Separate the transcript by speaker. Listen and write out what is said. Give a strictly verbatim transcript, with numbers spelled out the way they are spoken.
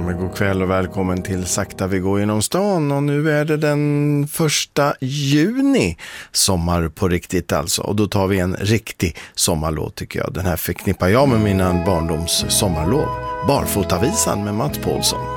Speaker 1: men god kväll och välkommen till Sakta vi går genom stan. Och nu är det den första juni, sommar på riktigt alltså. Och då tar vi en riktig sommarlåt tycker jag. Den här förknippar jag med mina barndoms sommarlov. Barfotavisan med Mats Paulsson.